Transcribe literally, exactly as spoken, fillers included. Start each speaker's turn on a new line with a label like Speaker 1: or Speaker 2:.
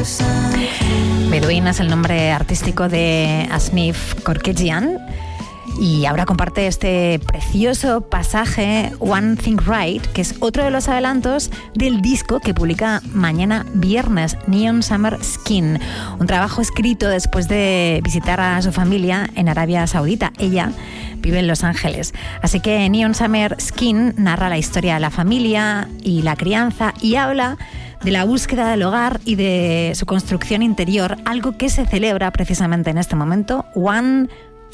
Speaker 1: Bedouin es el nombre artístico de Asmif Korkejian y ahora comparte este precioso pasaje One Thing Right, que es otro de los adelantos del disco que publica mañana viernes, Neon Summer Skin, un trabajo escrito después de visitar a su familia en Arabia Saudita. Ella vive en Los Ángeles. Así que Neon Summer Skin narra la historia de la familia y la crianza y habla de la búsqueda del hogar y de su construcción interior, algo que se celebra precisamente en este momento, One